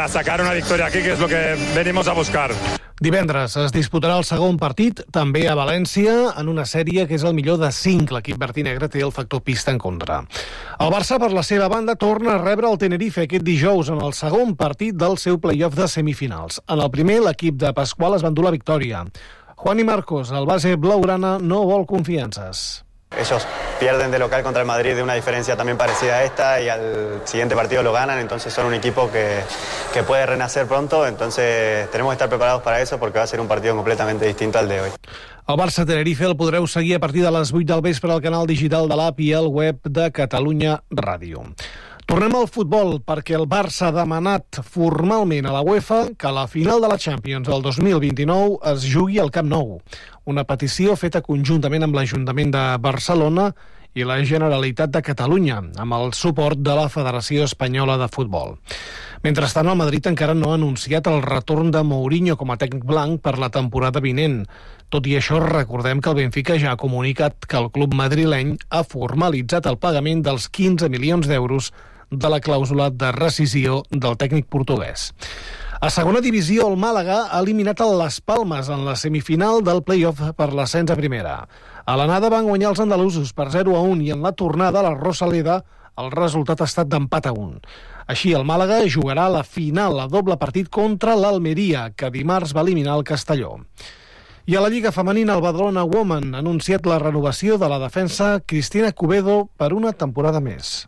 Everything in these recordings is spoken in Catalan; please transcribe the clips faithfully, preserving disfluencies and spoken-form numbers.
para sacar una victoria aquí, que es lo que venimos a buscar. Divendres es disputarà el segon partit, també a València, en una sèrie que és el millor de cinc. L'equip vertinegre té el factor pista en contra. El Barça, per la seva banda, torna a rebre el Tenerife aquest dijous en el segon partit del seu play-off de semifinals. En el primer, l'equip de Pasqual es va endur la victòria. Juani Marcos, el base blaugrana, no vol confiances. Ellos pierden de local contra el Madrid de una diferencia también parecida a esta y al siguiente partido lo ganan, entonces son un equipo que, que puede renacer pronto, entonces tenemos que estar preparados para eso porque va a ser un partido completamente distinto al de hoy. El Barça-Tenerife el podreu seguir a partir de les vuit del vespre al canal digital de l'app i al web de Catalunya Ràdio. Tornem al futbol, perquè el Barça ha demanat formalment a la UEFA que la final de la Champions del dos mil vint-i-nou es jugui al Camp Nou. Una petició feta conjuntament amb l'Ajuntament de Barcelona i la Generalitat de Catalunya, amb el suport de la Federació Espanyola de Futbol. Mentrestant, el Madrid encara no ha anunciat el retorn de Mourinho com a tècnic blanc per la temporada vinent. Tot i això, recordem que el Benfica ja ha comunicat que el club madrileny ha formalitzat el pagament dels quinze milions d'euros de la clàusula de rescisió del tècnic portuguès. A segona divisió, el Màlaga ha eliminat el Las Palmas en la semifinal del play-off per l'ascens a primera. A l'anada van guanyar els andalusos per zero a un i en la tornada a la Rosaleda el resultat ha estat d'empat a un. Així, el Màlaga jugarà la final a doble partit contra l'Almeria, que dimarts va eliminar el Castelló. I a la Lliga Femenina, el Badalona Women ha anunciat la renovació de la defensa Cristina Cubedo per una temporada més.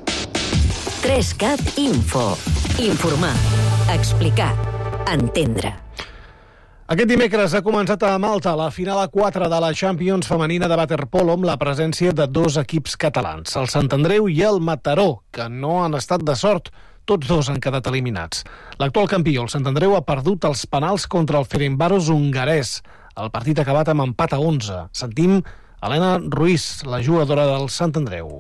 tres cat Info. Informar, explicar, entendre. Aquest dimecres ha començat a Malta la final a quatre de la Champions femenina de waterpolo amb la presència de dos equips catalans, el Sant Andreu i el Mataró, que no han estat de sort. Tots dos han quedat eliminats. L'actual campió, el Sant Andreu, ha perdut els penals contra el Ferencváros hongarès. El partit ha acabat amb empat a onze. Sentim Helena Ruiz, la jugadora del Sant Andreu.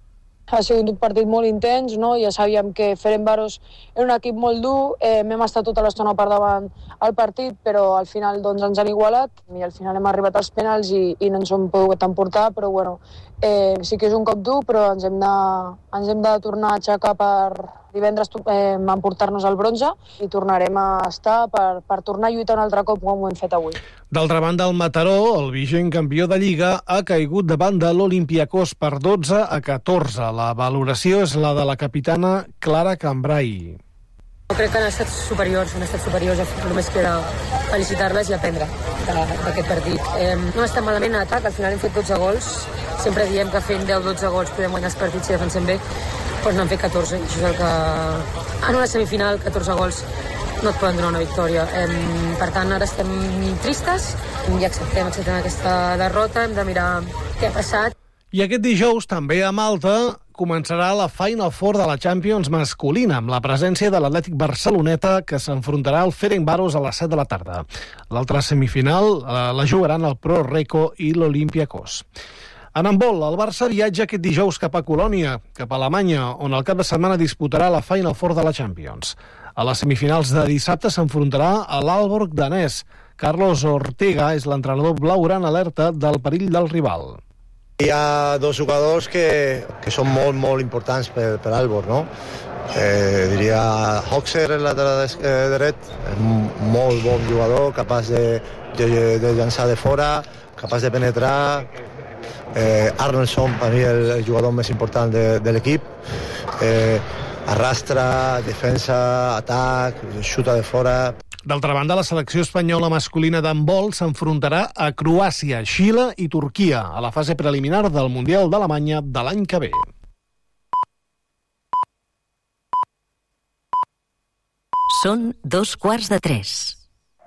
Ha sigut un partit molt intens, no? Ja sabíem que Ferencváros era un equip molt dur, eh, hem estat tota l'estona per davant al partit, però al final doncs, ens han igualat i al final hem arribat als penals i, i no ens hem pogut emportar, però bueno, eh, sí que és un cop dur, però ens hem de, ens hem de tornar a aixecar per divendres eh, emportar-nos el bronze i tornarem a estar per, per tornar a lluitar un altre cop com ho hem fet avui. D'altra banda, el Mataró, el vigent campió de Lliga, ha caigut davant de l'Olympiacos per dotze a catorze. La valoració és la de la capitana Clara Cambrai. Crec que han estat superiors, han estat superiors, només queda felicitar-les i aprendre d'aquest partit. Eh, no ha estat malament en atac, al final hem fet dotze gols, sempre diem que fent deu dotze gols podem guanyar els partits si defensem bé, doncs n'han fet catorze, això és el que... En una semifinal, catorze gols no et poden donar una victòria. Eh, per tant, ara estem tristes i acceptem, acceptem aquesta derrota, hem de mirar què ha passat. I aquest dijous, també a Malta, començarà la Final Four de la Champions masculina, amb la presència de l'Atlètic Barceloneta, que s'enfrontarà al Ferencváros a les set de la tarda. L'altra semifinal eh, la jugaran el Pro Reco i l'Olympiacos. En handbol, el Barça viatja aquest dijous cap a Colònia, cap a Alemanya, on el cap de setmana disputarà la Final Four de la Champions. A les semifinals de dissabte s'enfrontarà a l'Aalborg danès. Carlos Ortega és l'entrenador blaugrana alerta del perill del rival. Hi ha dos jugadors que, que són molt, molt importants per, per Aalborg, no? Eh, diria Hoxer, el lateral dret, molt bon jugador, capaç de, de, de llançar de fora, capaç de penetrar. Eh, Arnoldsson, per mi, el, el jugador més important de, de l'equip. Eh, arrastra, defensa, atac, xuta de fora. D'altra banda, la selecció espanyola masculina d'handbol s'enfrontarà a Croàcia, Xile i Turquia a la fase preliminar del Mundial d'Alemanya de l'any que ve. Són dos quarts de tres.